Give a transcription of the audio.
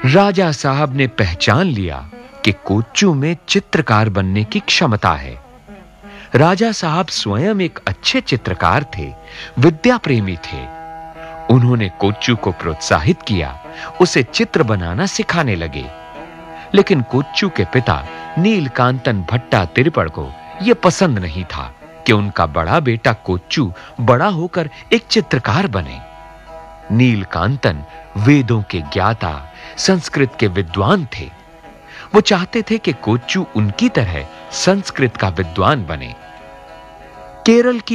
राजा साहब ने पहचान लिया कि कोच्चू में चित्रकार बनने की क्षमता है। राजा साहब स्वयं एक अच्छे चित्रकार थे, विद्या प्रेमी थे। उन्होंने कोच्चू को प्रोत्साहित किया, उसे चित्र बनाना सिखाने लगे। लेकिन कोच्चू के पिता नीलकांतन भट्टा तिरुपड़ को यह पसंद नहीं था कि उनका बड़ा बेटा कोच्चू बड़ा होकर एक चित्रकार बने। नीलकांतन वेदों के ज्ञाता, संस्कृत के विद्वान थे। वो चाहते थे कि कोच्चू उनकी तरह संस्कृत का विद्वान बने। केरल की